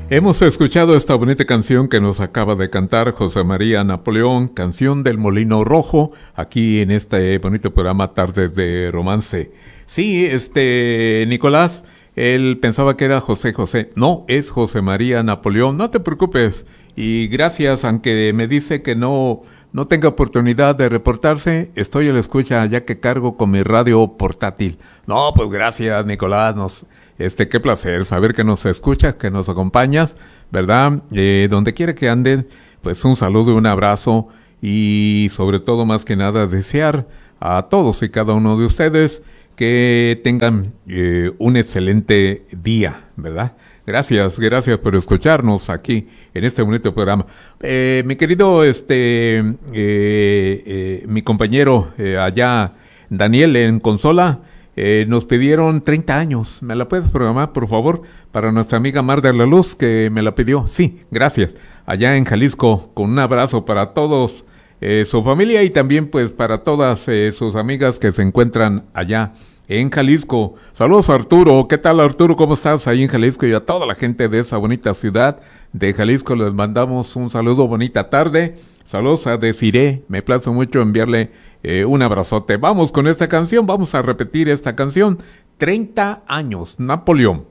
Hemos escuchado esta bonita canción que nos acaba de cantar José María Napoleón, canción del Molino Rojo, aquí en este bonito programa Tardes de Romance. Sí, Nicolás, él pensaba que era José José. No, es José María Napoleón, no te preocupes. Y gracias, aunque me dice que no tenga oportunidad de reportarse, estoy a la escucha ya que cargo con mi radio portátil. No, pues gracias, Nicolás, qué placer saber que nos escuchas, que nos acompañas, ¿verdad? Donde quiera que anden, pues un saludo, un abrazo y sobre todo, más que nada, desear a todos y cada uno de ustedes que tengan un excelente día, ¿verdad? Gracias por escucharnos aquí en este bonito programa. Mi querido, mi compañero allá, Daniel, en consola, nos pidieron 30 años. ¿Me la puedes programar, por favor? Para nuestra amiga Mar de la Luz, que me la pidió. Sí, gracias. Allá en Jalisco, con un abrazo para todos, su familia y también pues para todas sus amigas que se encuentran allá en Jalisco. Saludos, Arturo. ¿Qué tal, Arturo? ¿Cómo estás ahí en Jalisco? Y a toda la gente de esa bonita ciudad de Jalisco les mandamos un saludo, bonita tarde. Saludos a Desiree. Me place mucho enviarle un abrazote. Vamos con esta canción. Vamos a repetir esta canción. 30 años, Napoleón.